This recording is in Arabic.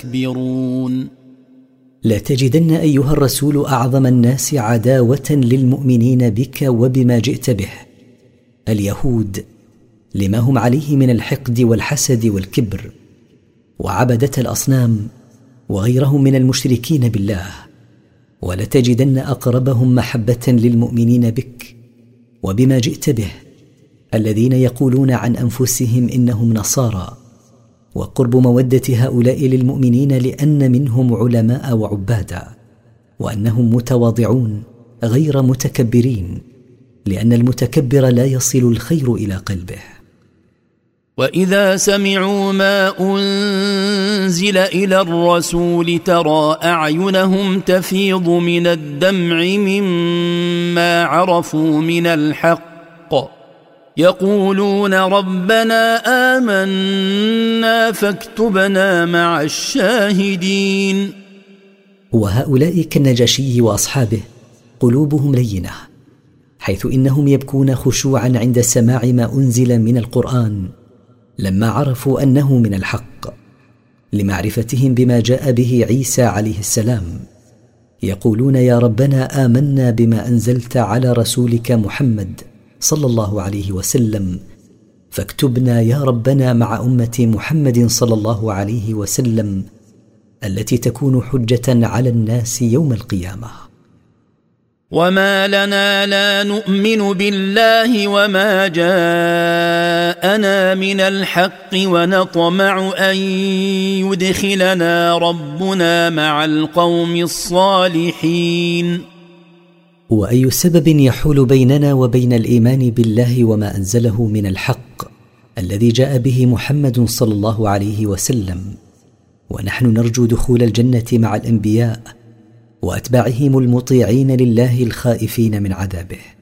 يستكبرون. لا تجدن أيها الرسول أعظم الناس عداوة للمؤمنين بك وبما جئت به اليهود، لما هم عليه من الحقد والحسد والكبر، وعبدة الأصنام وغيرهم من المشركين بالله. ولتجدن أقربهم محبة للمؤمنين بك وبما جئت به الذين يقولون عن أنفسهم إنهم نصارى، وقرب مودة هؤلاء للمؤمنين لأن منهم علماء وعبادا، وأنهم متواضعون غير متكبرين، لأن المتكبر لا يصل الخير إلى قلبه. وإذا سمعوا ما أنزل إلى الرسول ترى أعينهم تفيض من الدمع مما عرفوا من الحق يقولون ربنا آمنا فاكتبنا مع الشاهدين. وهؤلاء كالنجاشي وأصحابه قلوبهم لينة، حيث إنهم يبكون خشوعا عند سماع ما أنزل من القرآن لما عرفوا أنه من الحق، لمعرفتهم بما جاء به عيسى عليه السلام. يقولون يا ربنا آمنا بما أنزلت على رسولك محمد صلى الله عليه وسلم، فاكتبنا يا ربنا مع أمة محمد صلى الله عليه وسلم التي تكون حجة على الناس يوم القيامة. وما لنا لا نؤمن بالله وما جاءنا من الحق ونطمع أن يدخلنا ربنا مع القوم الصالحين. وأي سبب يحول بيننا وبين الإيمان بالله وما أنزله من الحق الذي جاء به محمد صلى الله عليه وسلم، ونحن نرجو دخول الجنة مع الأنبياء وأتباعهم المطيعين لله الخائفين من عذابه.